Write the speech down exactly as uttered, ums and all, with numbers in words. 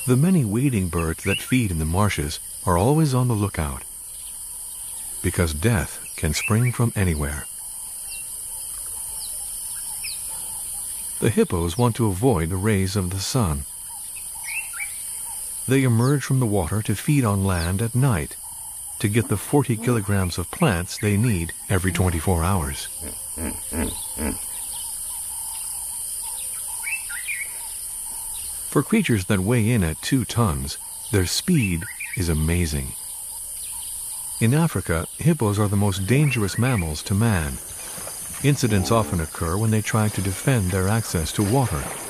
The many wading birds that feed in the marshes are always on the lookout, because death can spring from anywhere. The hippos want to avoid the rays of the sun. They emerge from the water to feed on land at night, to get the forty kilograms of plants they need every twenty-four hours. For creatures that weigh in at two tons, their speed is amazing. In Africa, hippos are the most dangerous mammals to man. Incidents often occur when they try to defend their access to water.